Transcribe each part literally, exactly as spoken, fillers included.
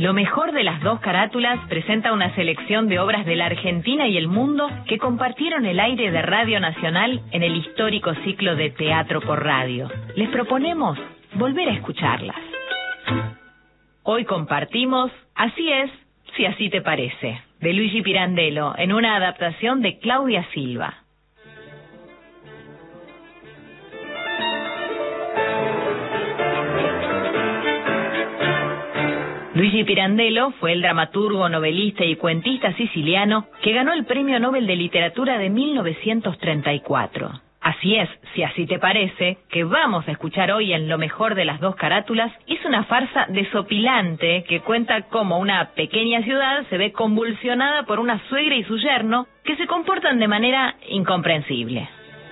Lo mejor de las dos carátulas presenta una selección de obras de la Argentina y el mundo que compartieron el aire de Radio Nacional en el histórico ciclo de Teatro por Radio. Les proponemos volver a escucharlas. Hoy compartimos Así es, si así te parece, de Luigi Pirandello, en una adaptación de Claudia Silva. Luigi Pirandello fue el dramaturgo, novelista y cuentista siciliano que ganó el Premio Nobel de Literatura de mil novecientos treinta y cuatro. Así es, si así te parece, que vamos a escuchar hoy en Lo mejor de las dos carátulas, es una farsa desopilante que cuenta cómo una pequeña ciudad se ve convulsionada por una suegra y su yerno que se comportan de manera incomprensible.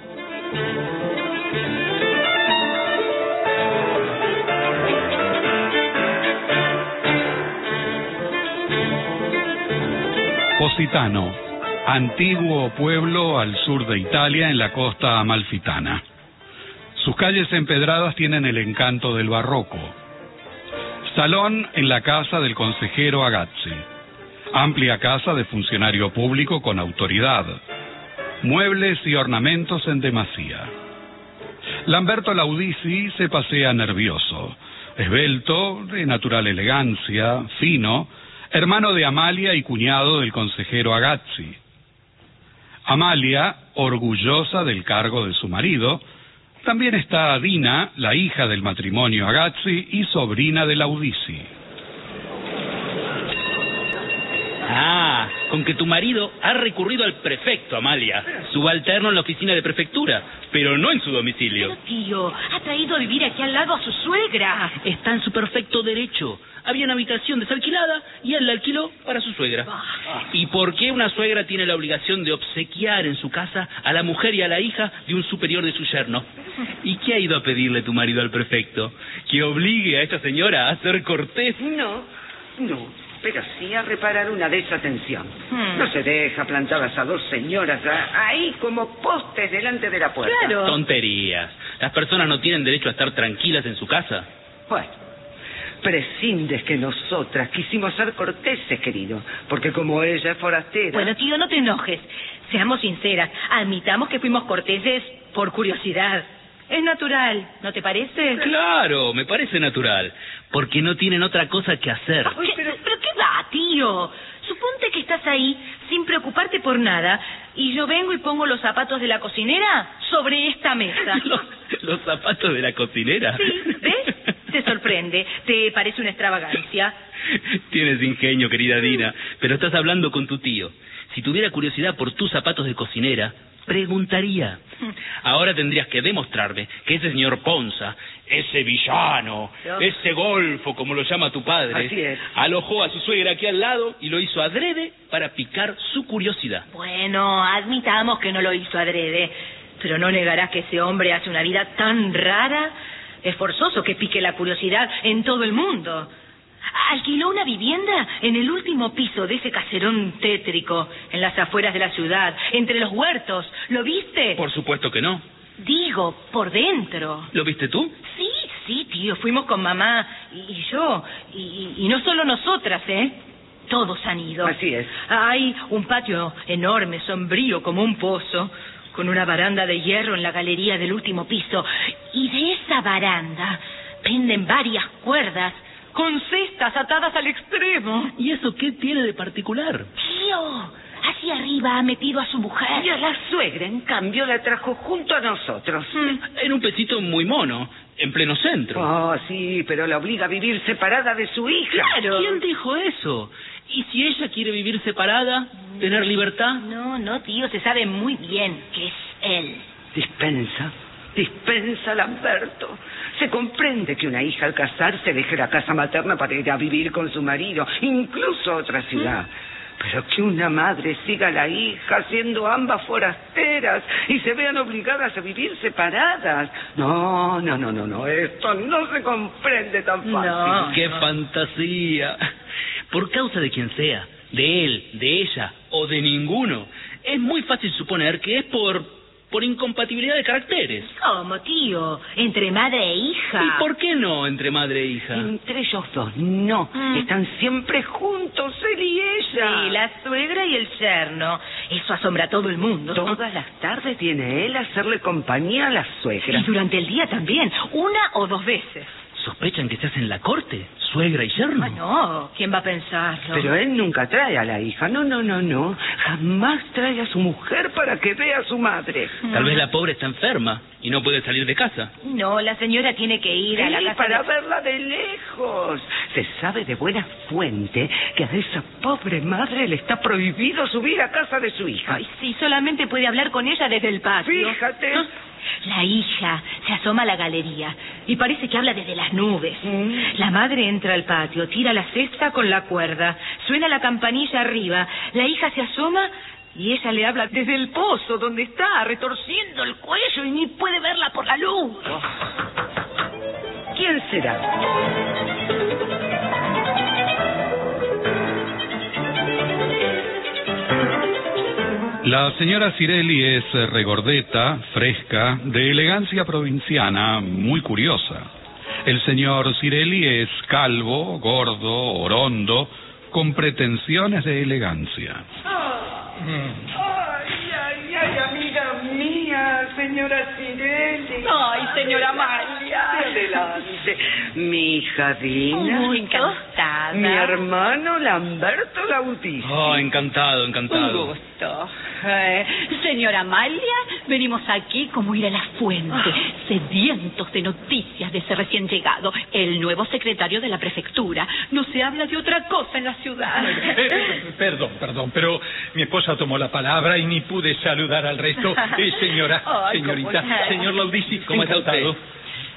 Positano, antiguo pueblo al sur de Italia en la costa amalfitana. Sus calles empedradas tienen el encanto del barroco. Salón en la casa del consejero Agazzi. Amplia casa de funcionario público con autoridad. Muebles y ornamentos en demasía. Lamberto Laudisi se pasea nervioso, esbelto, de natural elegancia, fino, hermano de Amalia y cuñado del consejero Agazzi. Amalia, orgullosa del cargo de su marido. También está Dina, la hija del matrimonio Agazzi y sobrina de Laudisi. Ah, con que tu marido ha recurrido al prefecto, Amalia, subalterno en la oficina de prefectura, pero no en su domicilio. Pero, tío, ha traído a vivir aquí al lado a su suegra. Está en su perfecto derecho. Había una habitación desalquilada y él la alquiló para su suegra. ¿Y por qué una suegra tiene la obligación de obsequiar en su casa a la mujer y a la hija de un superior de su yerno? ¿Y qué ha ido a pedirle tu marido al prefecto? ¿Que obligue a esta señora a ser cortés? No, no. Pero sí a reparar una desatención. Hmm. No se deja plantadas a dos señoras ahí como postes delante de la puerta. Claro. Tonterías. Las personas no tienen derecho a estar tranquilas en su casa. Bueno, prescindes que nosotras quisimos ser corteses, querido, porque como ella es forastera... Bueno, tío, no te enojes. Seamos sinceras. Admitamos que fuimos corteses por curiosidad. Es natural, ¿no te parece? Claro, me parece natural. Porque no tienen otra cosa que hacer. ¿Qué, pero... ¿Pero qué va, tío? Suponte que estás ahí sin preocuparte por nada y yo vengo y pongo los zapatos de la cocinera sobre esta mesa. ¿Los, los zapatos de la cocinera? Sí, ¿ves? Te sorprende. ¿Te parece una extravagancia? Tienes ingenio, querida Dina, pero estás hablando con tu tío. Si tuviera curiosidad por tus zapatos de cocinera, preguntaría. Ahora tendrías que demostrarme que ese señor Ponza, ese villano, ¿no? Ese golfo, como lo llama tu padre, así es, alojó a su suegra aquí al lado y lo hizo adrede para picar su curiosidad. Bueno, admitamos que no lo hizo adrede, pero no negarás que ese hombre hace una vida tan rara. Es forzoso que pique la curiosidad en todo el mundo. Alquiló una vivienda en el último piso de ese caserón tétrico, en las afueras de la ciudad, entre los huertos. ¿Lo viste? Por supuesto que no. Digo, por dentro. ¿Lo viste tú? Sí, sí, tío, fuimos con mamá y, y yo, y, y no solo nosotras, ¿eh? Todos han ido. Así es. Hay un patio enorme, sombrío como un pozo, con una baranda de hierro en la galería del último piso, y de esa baranda penden varias cuerdas con cestas atadas al extremo. ¿Y eso qué tiene de particular? Tío, hacia arriba ha metido a su mujer. Y a la suegra, en cambio, la trajo junto a nosotros. Mm, en un pesito muy mono, en pleno centro. Oh, sí, pero la obliga a vivir separada de su hija. Claro. ¿Quién dijo eso? ¿Y si ella quiere vivir separada, tener libertad? No, no, tío, se sabe muy bien que es él. Dispensa. Dispensa, Lamberto. Se comprende que una hija al casarse deje la casa materna para ir a vivir con su marido, incluso a otra ciudad. Pero que una madre siga a la hija siendo ambas forasteras y se vean obligadas a vivir separadas. No, no, no, no, no. Esto no se comprende tan fácil. No, ¡Qué no. fantasía! Por causa de quien sea, de él, de ella o de ninguno, es muy fácil suponer que es por... por incompatibilidad de caracteres. ¿Cómo, tío? ¿Entre madre e hija? ¿Y por qué no entre madre e hija? Entre ellos dos, no. Mm. Están siempre juntos, él y ella. Sí, la suegra y el yerno. Eso asombra a todo el mundo. Todas las tardes viene él a hacerle compañía a la suegra. Y durante el día también, una o dos veces. ¿Sospechan que se hacen la corte? ¿Suegra y yerno? Ah, no, ¿quién va a pensarlo? Pero él nunca trae a la hija. No, no, no, no. Jamás trae a su mujer para que vea a su madre. Tal vez la pobre está enferma y no puede salir de casa. No, la señora tiene que ir a la Sí, casa para de... verla de lejos. Se sabe de buena fuente que a esa pobre madre le está prohibido subir a casa de su hija. Ay, sí, solamente puede hablar con ella desde el patio. Fíjate. ¿No? La hija se asoma a la galería y parece que habla desde las nubes. Mm. La madre entra al patio, tira la cesta con la cuerda, suena la campanilla arriba, la hija se asoma y ella le habla desde el pozo donde está, retorciendo el cuello y ni puede verla por la luz. ¿Quién será? La señora Cirelli es regordeta, fresca, de elegancia provinciana, muy curiosa. El señor Cirelli es calvo, gordo, orondo, con pretensiones de elegancia. Ay, ay, ay, amiga mía, señora Cirelli. Ay, señora Amalia. Adelante. Mi hija Dina. Muy encantada. Mi hermano Lamberto Laudisi. Oh, encantado, encantado. Un gusto. Eh, señora Amalia, venimos aquí como ir a la fuente, sedientos de noticias de ese recién llegado, el nuevo secretario de la prefectura. No se habla de otra cosa en la ciudad. Eh, perdón, perdón, pero mi esposa tomó la palabra y ni pude saludar al resto. Eh, señora, Ay, señorita, ¿cómo está? señor Laudisi, ¿Cómo está encantado. usted?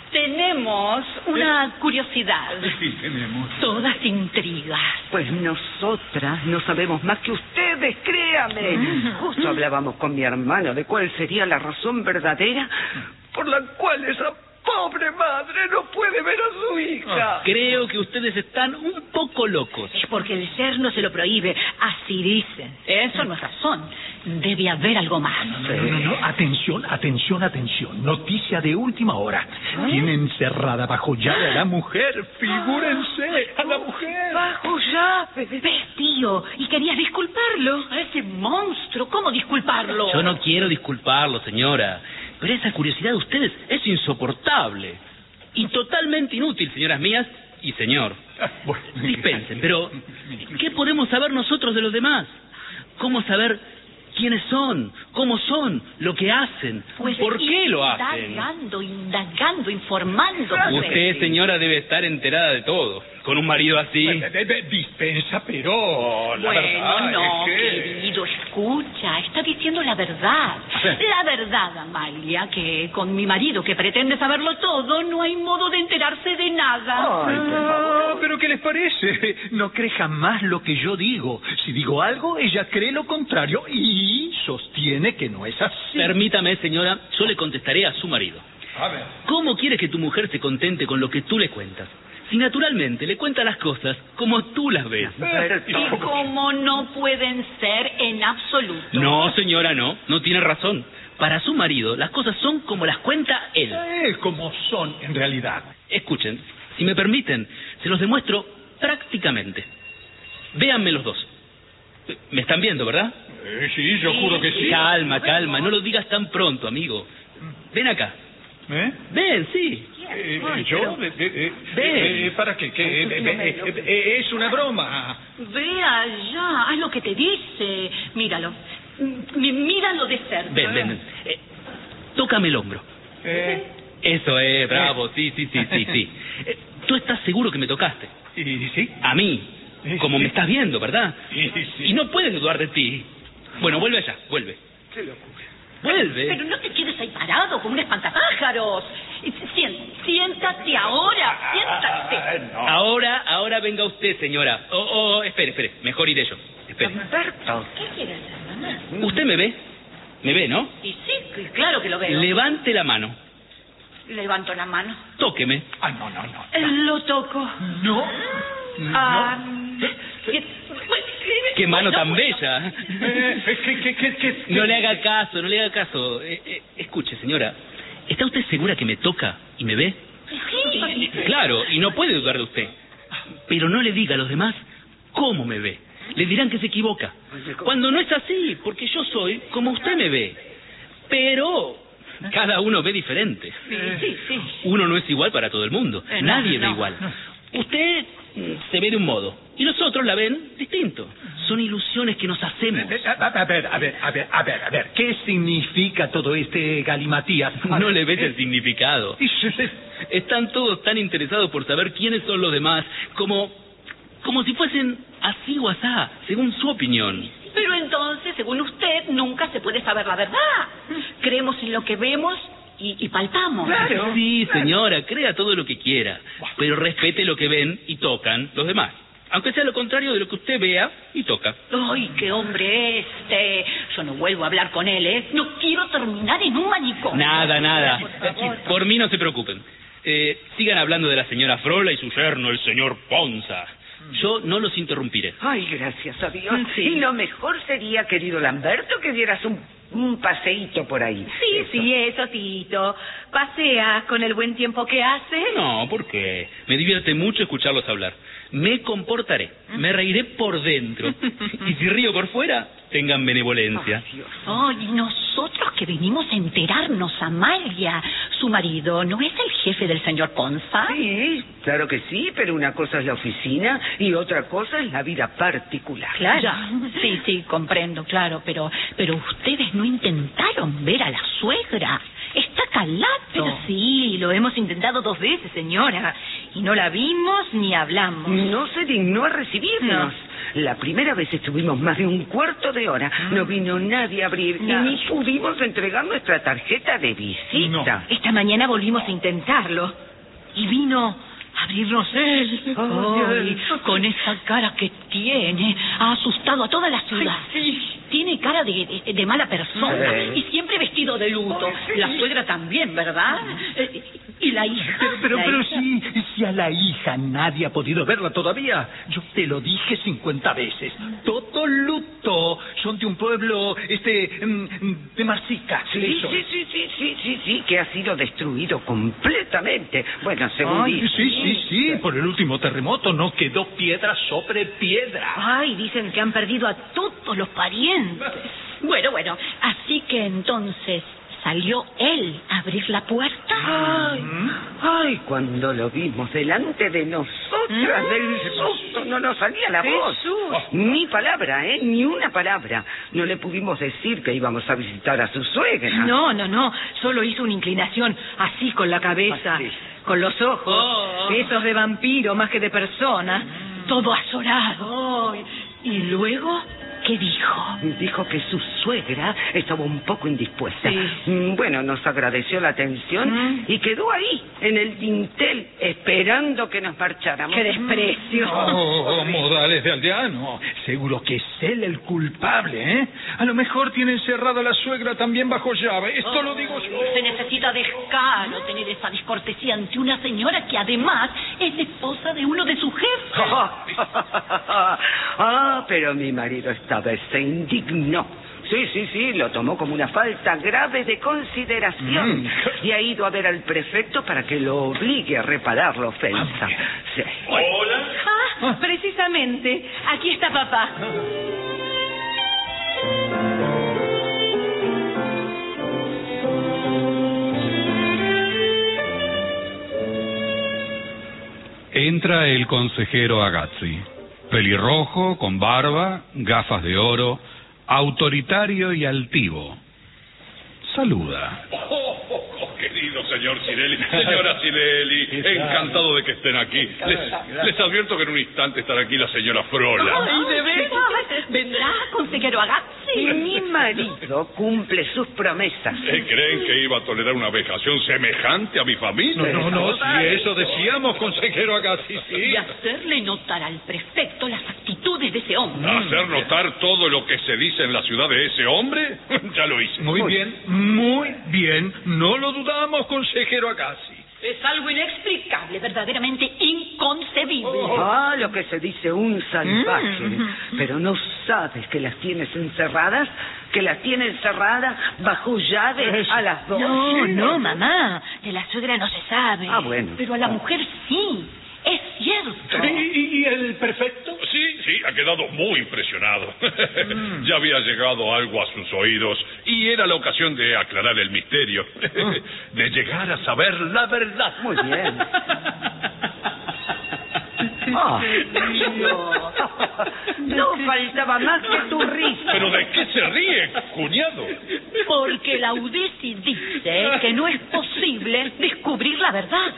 Tenemos una curiosidad. Sí, tenemos. Todas intrigas. Pues nosotras no sabemos más que ustedes, créame. Justo hablábamos con mi hermano de cuál sería la razón verdadera por la cual esa pobre madre no puede ver a su hija. Creo que ustedes están un poco locos. Es porque el yerno se lo prohíbe. Así dicen. Eso no es razón. Debe haber algo más. No, no, no, atención, atención, atención. Noticia de última hora. Tienen encerrada bajo llave a la mujer. Figúrense, a la mujer. Bajo llave. ¿Ves, tío? Y querías disculparlo. A ese monstruo, ¿cómo disculparlo? Yo no quiero disculparlo, señora, pero esa curiosidad de ustedes es insoportable y totalmente inútil, señoras mías y señor. Ah, bueno. Dispensen, pero ¿qué podemos saber nosotros de los demás? ¿Cómo saber quiénes son, cómo son, lo que hacen, Pues por qué lo hacen? Indagando, indagando, informando. Usted, señora, debe estar enterada de todo. Con un marido así... Eh, eh, eh, Dispensa, pero la Bueno, verdad no, es que... querido, escucha, está diciendo la verdad. La verdad, Amalia, que con mi marido, que pretende saberlo todo, no hay modo de enterarse de nada. Ay, por favor. Ah, pero ¿qué les parece? No cree jamás lo que yo digo. Si digo algo, ella cree lo contrario y sostiene que no es así. Permítame, señora, yo le contestaré a su marido. A ver. ¿Cómo quiere que tu mujer se contente con lo que tú le cuentas? Si naturalmente le cuenta las cosas como tú las ves. Y como no pueden ser en absoluto. No, señora, no. No tiene razón. Para su marido, las cosas son como las cuenta él. Eh, como son en realidad. Escuchen, si me permiten, se los demuestro prácticamente. Véanme los dos. ¿Me están viendo, verdad? Eh, sí, yo juro que sí. Calma, calma, no lo digas tan pronto, amigo. Ven acá. ¿Eh? Ven, sí. Eh, Ay, ¿Yo? pero- Eh, eh, Ven. eh, ¿Para qué? ¿Qué? Eh, eh, eh, eh, es una broma. Ve allá, haz lo que te dice. Míralo. M- míralo de cerca. Ven, ven. Eh, tócame el hombro. Eh, Eso es, bravo, sí, sí, sí, sí, sí. Eh, ¿Tú estás seguro que me tocaste? ¿Y sí? A mí, Sí, como sí. me estás viendo, ¿verdad? Sí, sí. Y no puedes dudar de ti. Bueno, vuelve allá, vuelve. ¿Qué le ocurre? Vuelve. Pero no te quedes ahí parado como un espantapájaros. Sien- siéntate ahora, siéntate. Ah, no. Ahora, ahora venga usted, señora. Oh, oh, espere, espere, mejor iré yo. Espere. Lamberto. ¿Qué quieres hacer, mamá? ¿Usted me ve? ¿Me ve, no? Y sí, que- claro que lo veo. Levante la mano. Levanto la mano. Tóqueme. Ah, no, no, no. Eh, Lo toco. No. Ah, No. ¿qué- ¡Qué mano tan bella! Eh, ¿qué, qué, qué, qué, No le haga caso, no le haga caso. Eh, eh, escuche, señora, ¿está usted segura que me toca y me ve? Sí. Claro, y no puede dudar de usted. Pero no le diga a los demás cómo me ve. Le dirán que se equivoca. Cuando no es así, porque yo soy como usted me ve. Pero cada uno ve diferente. Sí, sí, sí. Uno no es igual para todo el mundo. Eh, no, Nadie ve no. igual. Usted mm, se ve de un modo y nosotros la ven distinto. Son ilusiones que nos hacemos. A, a- a ver, a ver, a ver, a ver, a ver. ¿Qué significa todo este galimatías? No le ves el significado. Están todos tan interesados por saber quiénes son los demás, como, como si fuesen así o asá, según su opinión. Pero entonces, según usted, nunca se puede saber la verdad. Creemos en lo que vemos y, y palpamos. Claro. Sí, señora, crea todo lo que quiera, pero respete lo que ven y tocan los demás. Aunque sea lo contrario de lo que usted vea y toca. ¡Ay, qué hombre este! Yo no vuelvo a hablar con él, ¿eh? No quiero terminar en un manicomio. Nada, nada. Por mí no se preocupen. Eh, sigan hablando de la señora Frola y su yerno, el señor Ponza. Yo no los interrumpiré. Ay, gracias a Dios. Sí. Y lo mejor sería, querido Lamberto, que dieras un, un paseíto por ahí. Sí, Eso. sí, eso, Tito. Pasea con el buen tiempo que hace. No, ¿por qué? Me divierte mucho escucharlos hablar. Me comportaré, me reiré por dentro. Y si río por fuera, tengan benevolencia. Ay, Dios. Ay, nosotros que venimos a enterarnos, Amalia. Su marido, ¿no es el jefe del señor Ponza? Sí, claro que sí, pero una cosa es la oficina y otra cosa es la vida particular. Claro. Ya. Sí, sí, comprendo, claro, pero pero ustedes no intentaron ver a la suegra. Está calado. Pero sí, lo hemos intentado dos veces, señora. Y no la vimos ni hablamos. No se dignó a recibirnos. La primera vez estuvimos más de un cuarto de hora. No vino nadie a abrir No. y ni pudimos entregar nuestra tarjeta de visita. Esta mañana volvimos a intentarlo. Y vino a abrirnos él. Ay, con esa cara que tiene, ha asustado a toda la ciudad. Tiene cara de, de, de mala persona Sí. y siempre vestido de luto. La suegra también, ¿verdad? Eh, y la hija. Pero, pero, La pero hija. si, si a la hija nadie ha podido verla todavía. Yo te lo dije cincuenta veces. Todo luto. Son de un pueblo, este, mm, de Marsica. Sí, Eso. sí, sí, sí, sí, sí, sí, que ha sido destruido completamente. Bueno, según Ay, dicen. sí, sí, sí. Por el último terremoto no quedó piedra sobre piedra. Ay, dicen que han perdido a todos los parientes. Bueno, bueno, así que entonces salió él a abrir la puerta. Ay, ay, cuando lo vimos delante de nosotras, del susto, no nos salía la voz. Ni palabra, ¿eh? Ni una palabra. No le pudimos decir que íbamos a visitar a su suegra. No, no, no. Solo hizo una inclinación así con la cabeza, Así. con los ojos. Oh. Esos de vampiro más que de persona. Todo azorado. Ay, y luego, ¿qué dijo? Dijo que su suegra estaba un poco indispuesta. Sí. Mm, Bueno, nos agradeció la atención Mm. y quedó ahí, en el dintel, esperando que nos marcháramos. ¡Qué desprecio! Oh, modales de aldeano. Seguro que es él el culpable, ¿eh? A lo mejor tiene encerrada a la suegra también bajo llave. Esto lo digo yo. Se necesita descaro tener esa descortesía ante una señora que además es esposa de uno de sus jefes. Ah, pero mi marido esta vez se indignó. Sí, sí, sí, lo tomó como una falta grave de consideración Mm. y ha ido a ver al prefecto para que lo obligue a reparar la ofensa. Sí. Ah, precisamente. Aquí está papá. Entra el consejero Agazzi, pelirrojo, con barba, gafas de oro, autoritario y altivo. Saluda. Oh, oh, oh, querido señor Cirelli, señora Cirelli, encantado de que estén aquí. Les, les advierto que en un instante estará aquí la señora Frola. Ay, de veras. ¿Vendrá, consejero Y Agazzi? mi marido cumple sus promesas. ¿Eh, ¿Creen que iba a tolerar una vejación semejante a mi familia? No, no, no, si eso decíamos, consejero Agazzi, sí. Y hacerle notar al prefecto las actitudes de ese hombre. ¿Hacer notar todo lo que se dice en la ciudad de ese hombre? Ya lo hice. Muy bien, muy bien. No lo dudamos, consejero Agazzi. Es algo inexplicable, verdaderamente inconcebible. Ah, lo que se dice un salvaje. Mm. Pero no ¿Sabes que las tienes encerradas? ¿Que las tiene encerradas bajo llave a las dos? No, no, mamá. De la suegra no se sabe. Ah, bueno. Pero a la mujer sí. Es cierto. ¿Y, y el prefecto? Sí, sí, ha quedado muy impresionado. Mm. Ya había llegado algo a sus oídos y era la ocasión de aclarar el misterio, de llegar a saber la verdad. Muy bien. Oh, no. No faltaba más que tu risa. ¿Pero de qué se ríe, cuñado? Porque la Udesi dice que no es posible descubrir la verdad.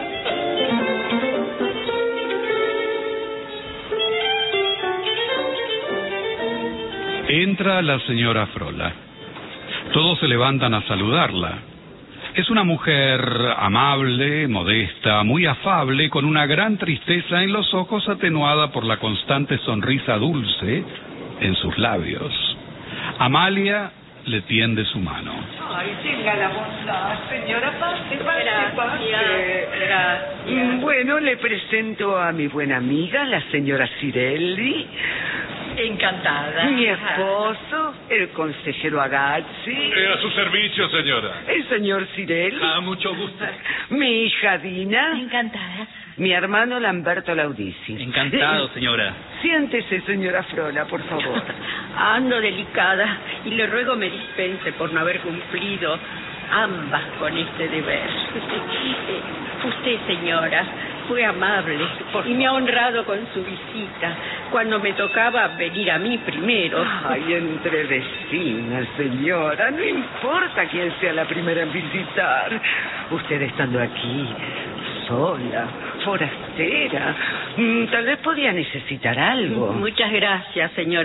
Entra la señora Frola. Todos se levantan a saludarla. Es una mujer amable, modesta, muy afable, con una gran tristeza en los ojos, atenuada por la constante sonrisa dulce en sus labios. Amalia le tiende su mano. Ay, tenga la bondad, señora, pase, pase, Gracias, pase. gracias. Bueno, le presento a mi buena amiga, la señora Cirelli. Encantada. Mi esposo, el consejero Agazzi. Eh, a su servicio, señora. El señor Cirelli. Ah, mucho gusto. Mi hija Dina. Encantada. Mi hermano Lamberto Laudisi. Encantado, señora. Siéntese, señora Frola, por favor. Ando delicada y le ruego me dispense por no haber cumplido ambas con este deber. Eh, Usted, señora, fue amable y me ha honrado con su visita cuando me tocaba venir a mí primero. Ay, entre vecinas, señora, no importa quién sea la primera en visitar. Usted estando aquí, sola, forastera, tal vez podía necesitar algo. Muchas gracias, señora.